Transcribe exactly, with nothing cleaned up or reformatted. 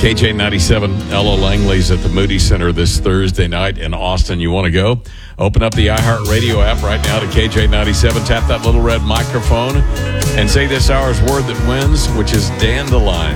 K J ninety-seven, Ella Langley's at the Moody Center this Thursday night in Austin. You want to go? Open up the iHeartRadio app right now to K J ninety-seven. Tap that little red microphone and say this hour's word that wins, which is dandelion.